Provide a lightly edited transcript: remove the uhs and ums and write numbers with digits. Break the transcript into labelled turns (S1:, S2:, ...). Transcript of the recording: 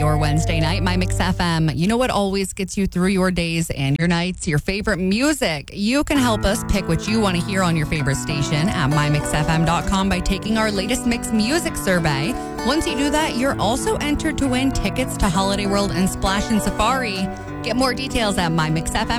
S1: your Wednesday night. My Mix FM. You know what always gets you through your days and your nights? Your favorite music. You can help us pick what you want to hear on your favorite station at mymixfm.com by taking our latest Mix Music survey. Once you do that, you're also entered to win tickets to Holiday World and Splash and Safari. Get more details at mymixfm.com.